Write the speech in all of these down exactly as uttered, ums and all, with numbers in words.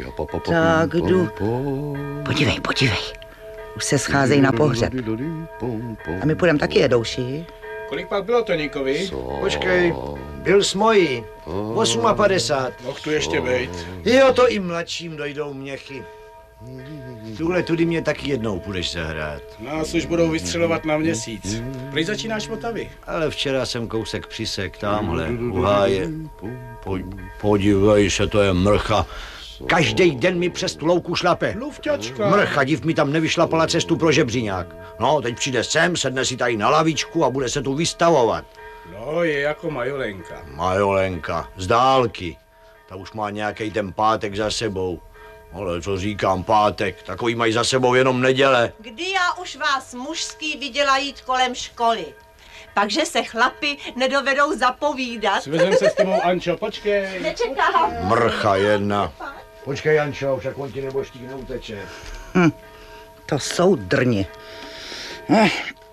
Tak jdu. Podívej, podívej. Už se scházejí na pohřeb. A my půjdeme taky jedouši. Kolik pak bylo Toníkovi? Počkej, byl s mojí. padesát osm. Mohl tu ještě bejt. Jo, to i mladším dojdou měchy. Tuhle tudy mě taky jednou půjdeš zahrát. Nás už budou vystřelovat na měsíc. Prý začínáš Vltavy. Ale včera jsem kousek přisek tamhle, u háje. Po, podívej se, to je mrcha. Každý den mi přes tu louku šlape. Lufťačka. Mrcha, div mi tam nevyšlapala cestu pro žebříňák. No, teď přijde sem, sedne si tady na lavičku a bude se tu vystavovat. No, je jako Majolenka. Majolenka, z dálky. Ta už má nějaký ten pátek za sebou. Ale co říkám, pátek, takový mají za sebou jenom neděle. Kdy já už vás mužský viděla jít kolem školy. Takže se chlapi nedovedou zapovídat. Svezem se s tebou, Ančo, počkej. Nečekám. Mrcha jedna. Počkej, Ančo, však on ti nebožtík neuteče. Hm, to jsou drni. Hm.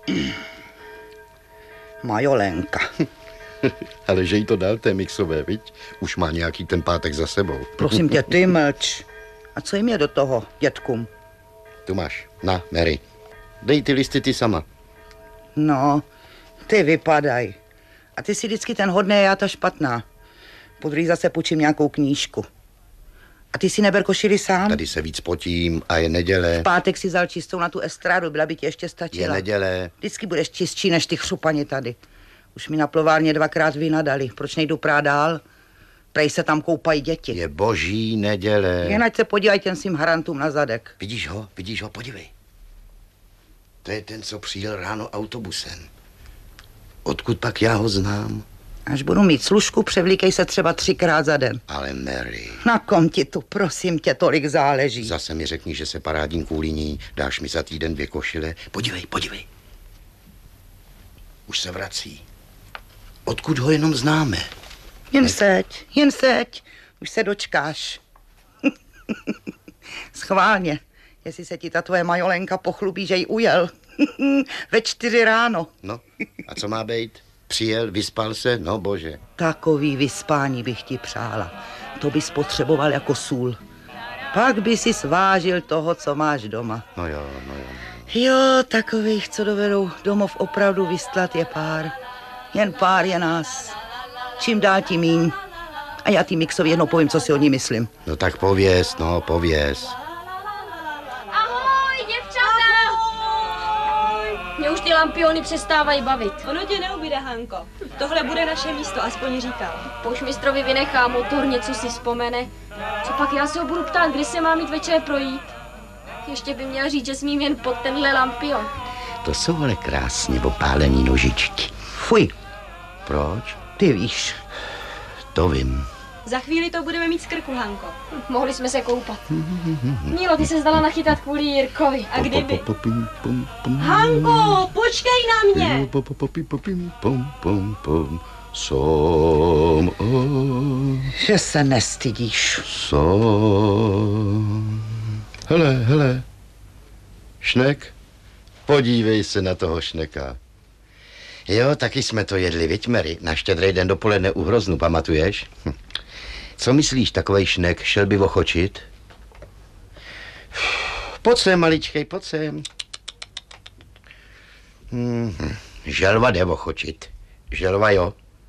Majolenka. Ale že jí to dal té mixové, viď? Už má nějaký ten pátek za sebou. Prosím tě, ty mlč. A co jim je do toho, dětkům? Tu máš. Na, Mary. Dej ty listy ty sama. No, ty vypadaj. A ty si vždycky ten hodný, já ta špatná. Podruhý zase půjčím nějakou knížku. A ty si neber košili sám? Tady se víc potím a je neděle. V pátek si vzal čistou na tu estrádu, byla by ti ještě stačila. Je neděle. Vždycky budeš čistší než ty chřupani tady. Už mi na plovárně dvakrát vynadali. Proč nejdu prát dál? Prej se tam koupají děti. Je boží neděle. Jen ať se podívají těm svým harantům na zadek. Vidíš ho? Vidíš ho? Podívej. To je ten, co přijel ráno autobusem. Odkud pak já ho znám? Až budu mít služku, převlíkej se třeba třikrát za den. Ale Mary. Na kom ti tu, prosím tě, tolik záleží. Zase mi řekni, že se parádím kvůli ní. Dáš mi za týden dvě košile. Podívej, podívej. Už se vrací. Odkud ho jenom známe? Jen ne? seď, jen seď. Už se dočkáš. Schválně. Jestli se ti ta tvoje Majolenka pochlubí, že jí ujel. Ve čtyři ráno. No, a co má být? Přijel, vyspal se? No bože. Takový vyspání bych ti přála. To bys potřeboval jako sůl. Pak by si svážil toho, co máš doma. No jo, no jo. Jo, takových, co dovedou domov opravdu vystlat, je pár. Jen pár je nás. Čím dál tím míň. A já tým Mixovi jednou povím, co si o ní myslím. No tak pověz, no, pověz. Ahoj, děvčata! Ahoj! Mě už ty lampiony přestávají bavit. Ono tě neubyde, Hanko. Tohle bude naše místo, aspoň říkal. Poušmistrovi vynechá motor, něco si vzpomene. Co pak já se ho budu ptát, kdy se mám jít večer projít? Ještě by měl říct, že smím jen pod tenhle lampion. To jsou ale krásně opálený nožičky. Fuj. Proč? Ty víš. To vím. Za chvíli to budeme mít z krku, Hanko. Mohli jsme se koupat. Mílo, ty se zdala nachytat kvůli Jirkovi. A kdyby? Hanko, počkej na mě! Som, že se nestydíš. Som. Hele, hele. Šnek. Podívej se na toho šneka. Jo, taky jsme to jedli, viď, Mary? Na Štědrý den dopoledne u Hroznu, pamatuješ? Hm. Co myslíš, takovej šnek šel by ochočit? Pojď sem, maličkej, pojď sem. Hmm. Želva jde ochočit. Želva, jo.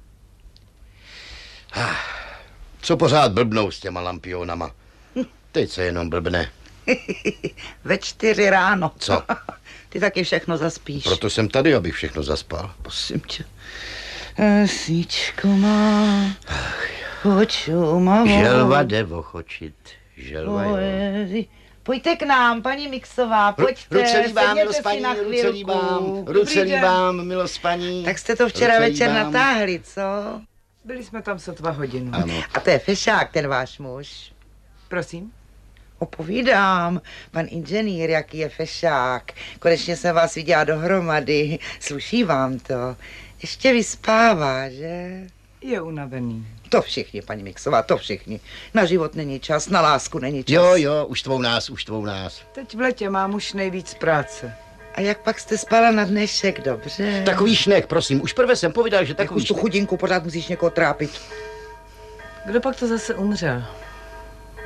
Co pořád blbnou s těma lampionama? Teď se jenom blbne. Ve čtyři ráno. Co? Ty taky všechno zaspíš. Proto jsem tady, abych všechno zaspal. Prosím tě. Svíčko má, oču má. Želva jde ochočit. Želva, jo. Pojďte k nám, paní Mixová, pojďte. Ruce líbám, milost paní, paní, ruce líbám, ruce líbám, milost paní. Tak jste to včera ruce večer líbám. natáhli, co? Byli jsme tam sotva hodinu. Ano. A to je fešák, ten váš muž. Prosím? Opovídám, pan inženýr, jaký je fešák. Konečně jsem vás viděla dohromady. Sluší vám to. Ještě vyspává, že? Je unavený. To všichni, paní Mixová, to všichni. Na život není čas, na lásku není čas. Jo, jo, už tvou nás, už tvou nás. Teď v letě mám už nejvíc práce. A jak pak jste spala na dnešek, dobře? Takový šnek, prosím, už prvé jsem povídal, že takový šnek. Tu chudinku pořád musíš někoho trápit. Kdo pak to zase umřel?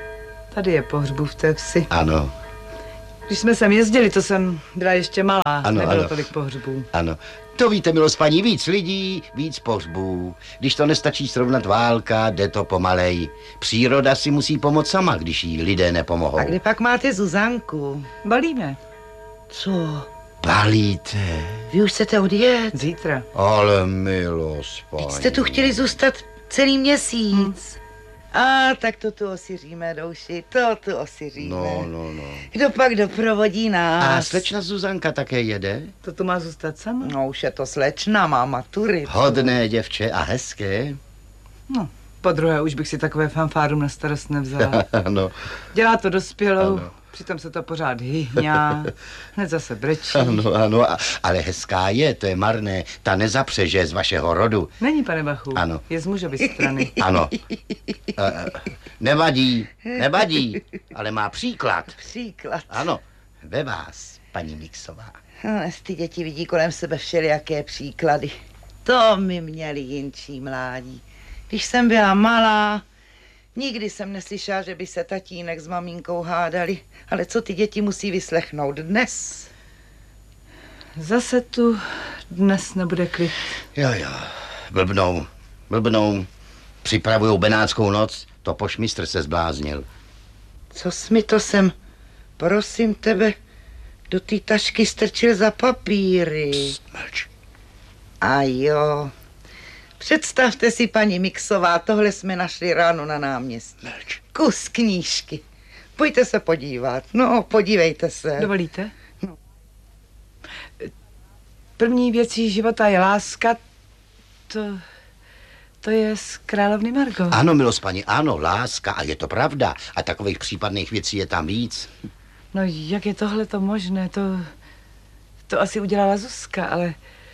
Tady je pohřbu v té vsi. Ano, Když jsme sem jezdili, to jsem byla ještě malá. Ano, Nebylo ano. tolik pohřbů. ano. To víte, milost paní, víc lidí, víc pohřbů. Když to nestačí srovnat válka, jde to pomalej. Příroda si musí pomoct sama, když jí lidé nepomohou. A kde pak máte Zuzanku? Balíme. Co? Balíte? Vy už chcete odjet? Zítra. Ale milost paní. Teď jste tu chtěli zůstat celý měsíc. A tak to tu osiříme, douši, to tu osiříme. No, no, no. Kdo pak doprovodí nás? A slečna Zuzanka také jede? To tu má zůstat sama? No už je to slečna, má maturitu. Hodné děvče a hezké. No, po druhé už bych si takové fanfárum na starost nevzala. Ano, Dělá to dospělou, Ano. přitom se to pořád hyhňá, hned zase brečí. ano, ano, a, ale hezká je, to je marné. Ta nezapřeže z vašeho rodu. Není, pane Bachu. Ano. Je z mužovy strany. Ano. E, nevadí, nevadí, ale má příklad. Příklad. Ano, ve vás, paní Mixová. No, ty děti vidí kolem sebe všelijaké příklady. To mi měli jinčí mládí. Když jsem byla malá, nikdy jsem neslyšela, že by se tatínek s maminkou hádali. Ale co ty děti musí vyslechnout dnes? Zase tu dnes nebude klid. Jo, jo, blbnou, blbnou. Připravujou benátskou noc, to pošmistr se zbláznil. Co jsi mi to sem, prosím tebe, do té tašky strčil za papíry? Pst, mlč. A jo. Představte si, paní Mixová, tohle jsme našli ráno na náměstí. Mlč. Kus knížky. Pojďte se podívat. No, podívejte se. Dovolíte? První věcí života je láska. To, to je z královny Margo. Ano, milost paní, ano, láska, a je to pravda. A takových případných věcí je tam víc. No jak je tohle to možné? To, to asi udělala Zuzka, ale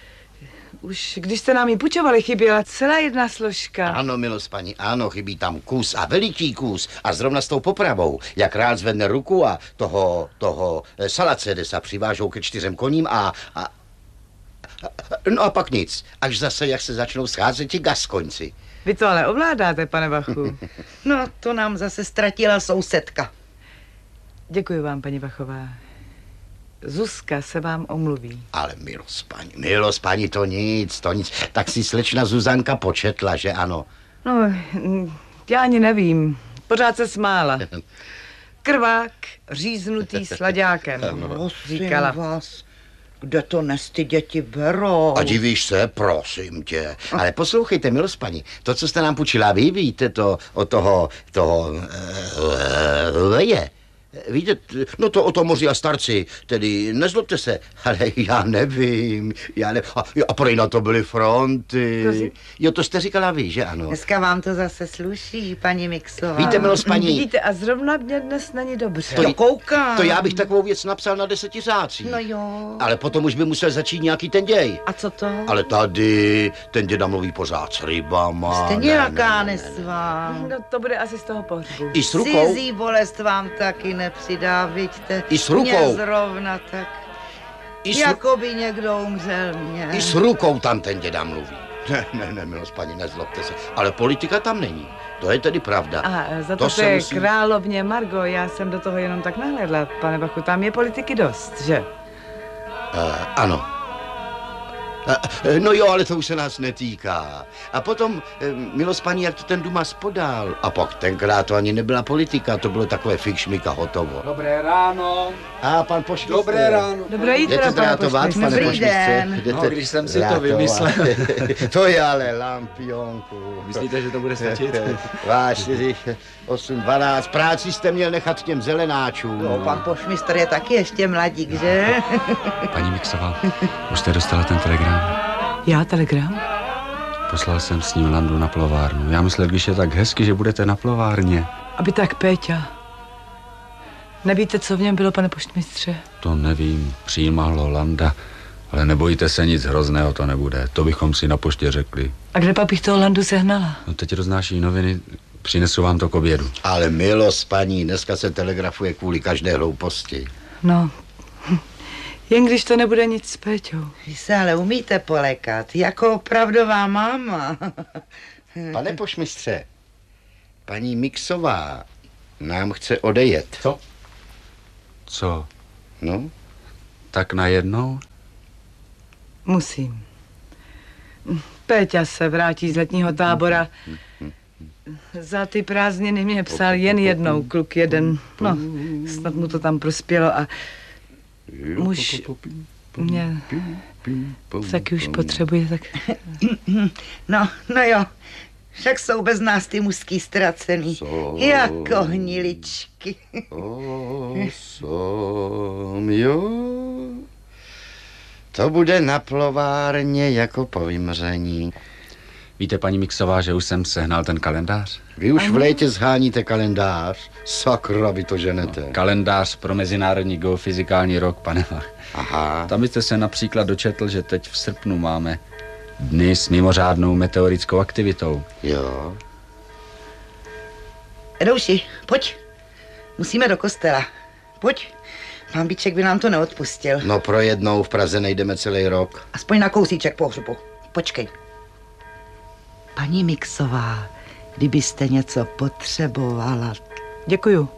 už když jste nám ji půjčovali, chyběla celá jedna složka. Ano, milost paní, ano, chybí tam kus a veliký kus. A zrovna s tou popravou, jak rád zvedne ruku a toho, toho eh, Salacedesa přivážou ke čtyřem koním a, a... No a pak nic, až zase, jak se začnou scházet ti gaskoňci. Vy to ale ovládáte, pane Bachu. No, to nám zase ztratila sousedka. Děkuji vám, paní Bachová. Zuzka se vám omluví. Ale milost paní, milost paní, to nic, to nic. Tak si slečna Zuzanka početla, že ano? No, já ani nevím. Pořád se smála. Krvák, říznutý slaďákem, říkala. vás, kde to nes ty děti berou? A divíš se, prosím tě. Ale poslouchejte, milost paní, to, co jste nám půjčila, vy víte to od toho, toho, uh, je. Víte, t- no to o tom moři a starci, tedy nezlobte se, ale já nevím, já nevím. A, a prej na to byly fronty. Prosím? Jo, to jste říkala vy, že ano? Dneska vám to zase sluší, paní Mixová. Víte, milost paní, Vidíte, a zrovna mě dnes není dobře. To koukám. to já bych takovou věc napsal na desetiřácí. No jo. Ale potom už by musel začít nějaký ten děj. A co to? Ale tady ten děda mluví pořád s rybama. Jste Ne, nějaká ne, ne, ne, ne. nesvá. No, to bude asi z toho pohřbu. I s rukou. Cizí bolest vám taky nepřidá, vidíte. I s rukou. Mě zrovna tak. I s, Jako by někdo umřel mě. I s rukou tam ten děda mluví. Ne, ne, ne, milost paní, nezlobte se. Ale politika tam není. To je tedy pravda. A za to, To to se je musí- královně Margo, já jsem do toho jenom tak nahlédla, pane Bachu, tam je politiky dost, že? Uh, ano. Uh, no jo, ale to už se nás netýká. A potom, uh, milost paní, jak to ten Dumas podal. A pak tenkrát to ani nebyla politika, to bylo takové fikšmika hotovo. Dobré ráno. A pan pošmistr. Dobré ráno. Dobré jítro, Jdete pane drátovat, pošmistře. pane Dobrý pošmistře? den. Jdete No, když jsem si to drátovat. vymyslel. To je ale lampionku. Myslíte, že to bude stačit? Váš čtyři, osm, dvanáct. Práci jste měl nechat těm zelenáčům. No, pan pošmistr je taky ještě mladík, že? Paní Mixová, už jste dostala ten telegram? Já telegram? Poslal jsem s ním Landu na plovárnu. Já myslel, když je tak hezky, že budete na plovárně. Aby tak, Péťa. Nevíte, co v něm bylo, pane poštmistře? To nevím, přijímal ho Landa, ale nebojte se, nic hrozného to nebude. To bychom si na poště řekli. A kde pak bych toho Landu sehnala? No teď roznáší noviny, přinesu vám to k obědu. Ale milost paní, dneska se telegrafuje kvůli každé hlouposti. No, jen když to nebude nic s Péťou. Vy se ale umíte polekat, jako opravdová máma. Pane pošmistře, paní Mixová Nám chce odejet. Co? Co? No? Tak najednou? Musím. Péťa se vrátí z letního tábora. Za ty prázdniny mě psal jen jednou kluk jeden. No, snad mu to tam prospělo a muž mě taky už potřebuje, tak... No, no jo, však jsou bez nás ty mužský ztracený, jako hniličky. Osm, jo. To bude na plovárně jako po vymření. Víte, paní Mixová, že už jsem sehnal ten kalendář? Vy už v létě zháníte kalendář? Sakra, vy to ženete. No, kalendář pro mezinárodní geofyzikální rok, pane Vach. Aha. Tam byste se například dočetl, že teď v srpnu máme dny s mimořádnou meteorickou aktivitou. Jo. Edouši, pojď. Musíme do kostela. Pojď. Pán Bíček by nám to neodpustil. No pro jednou v Praze nejdeme celý rok. Aspoň na kousíček pohřbu. Počkej. Paní Mixová, kdybyste něco potřebovala... Děkuju.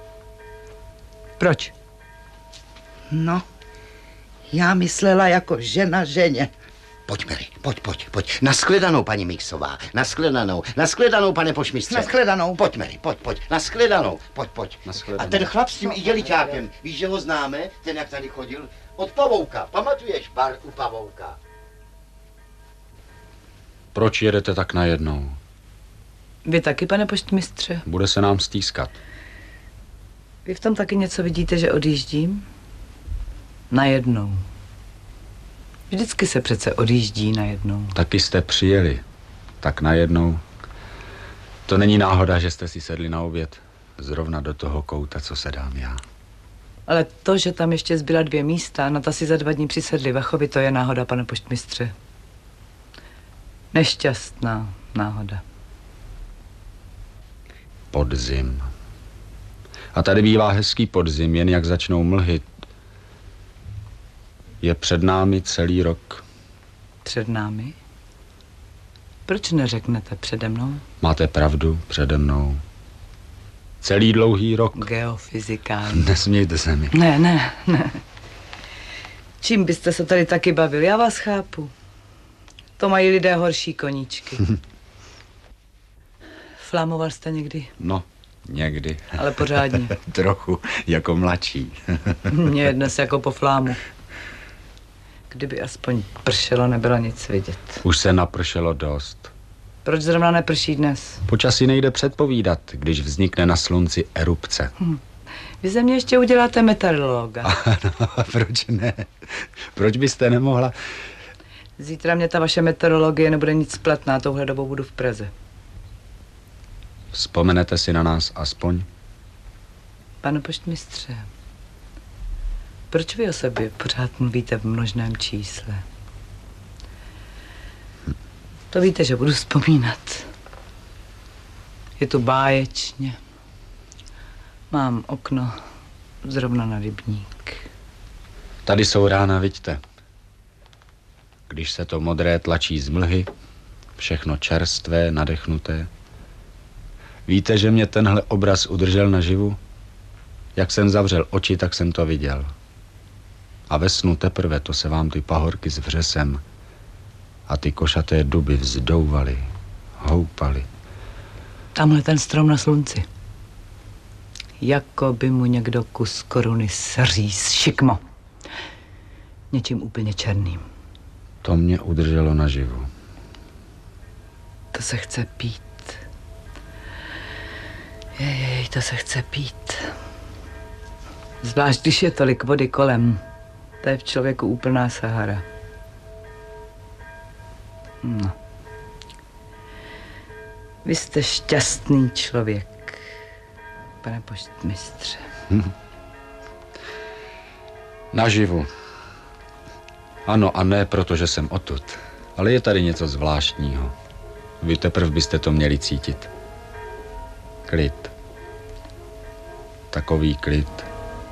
Proč? No, já myslela jako žena ženě. Pojď, Mary, pojď, pojď, pojď. Naschledanou, paní Mixová. Naschledanou, naschledanou, pane pošmistře. Naschledanou. Pojď, Mary, pojď, pojď. Naschledanou, pojď, pojď. Naschledanou. A ten chlap s tím igeliťákem, víš, že ho známe? Ten, jak tady chodil? Od Pavouka. Pamatuješ bar u Pavouka? Proč jedete tak najednou? Vy taky, pane poštmistře? Bude se nám stýskat. Vy v tom taky něco vidíte, že odjíždím? Najednou. Vždycky se přece odjíždí najednou. Taky jste přijeli. Tak najednou. To není náhoda, že jste si sedli na oběd zrovna do toho kouta, co sedám já. Ale to, že tam ještě zbyla dvě místa, na ta si za dva dní přisedli Vachovi, to je náhoda, pane poštmistře. Nešťastná náhoda. Podzim. A tady bývá hezký podzim, jen jak začnou mlhy. Je před námi celý rok. Před námi? Proč neřeknete přede mnou? Máte pravdu, přede mnou. Celý dlouhý rok. Geofyzikální. Nesmějte se mi. Ne, ne, ne. Čím byste se tady taky bavili? Já vás chápu. To mají lidé horší koníčky. Flámoval jste někdy? No, někdy. Ale pořádně. Trochu, jako mladší. Mně je dnes jako po flámu. Kdyby aspoň pršelo, nebylo nic vidět. Už se napršelo dost. Proč zrovna neprší dnes? Počasí nejde předpovídat, když vznikne na slunci erupce. Hm. Vy ze mě ještě uděláte meteorologa. Ano, proč ne? Proč byste nemohla? Zítra mě ta vaše meteorologie nebude nic spletná, touhle dobou budu v Praze. Vzpomenete si na nás aspoň? Pane poštmistře, proč vy o sobě pořád mluvíte v množném čísle? To víte, že budu vzpomínat. Je tu báječně. Mám okno zrovna na rybník. Tady jsou rána, vidíte. Když se to modré tlačí z mlhy, všechno čerstvé, nadechnuté. Víte, že mě tenhle obraz udržel naživu? Jak jsem zavřel oči, tak jsem to viděl. A ve snu teprve to se vám ty pahorky s vřesem a ty košaté duby vzdouvaly, houpaly. Tamhle ten strom na slunci. Jako by mu někdo kus koruny sříz šikmo. Něčím úplně černým. To mě udrželo naživu. To se chce pít. Jej, to se chce pít. Zvlášť, když je tolik vody kolem. To je v člověku úplná Sahara. No. Vy jste šťastný člověk, pane poštmistře. Hm. Naživu. Ano a ne, protože jsem odtud. Ale je tady něco zvláštního. Vy teprve byste to měli cítit. Klid. Takový klid.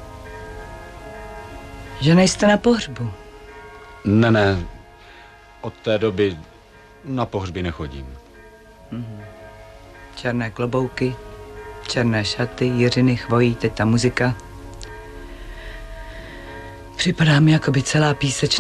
Že nejste na pohřbu? Ne, ne. Od té doby na pohřby nechodím. Mhm. Černé klobouky, černé šaty, Jiřiny chvojí, teď ta muzika. Připadá mi, jako by celá písečná